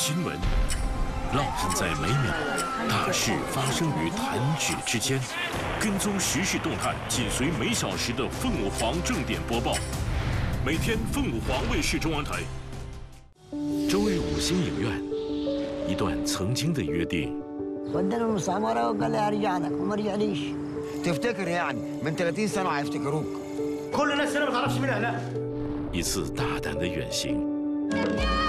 新闻，烙印在每秒，大事发生于弹指之间。跟踪时事动态，紧随每小时的凤舞凰正点播报。每天凤舞凰卫视中央台。周日5星影院，一段曾经的约定。 ودنا المستعمرة وقال لي هرجع لك وما رجعليش. تفتكر يعني من 30 سنة هيفتكروك. كل الناس هنا ما تعرفش مين اهلها. 一次大胆的远行。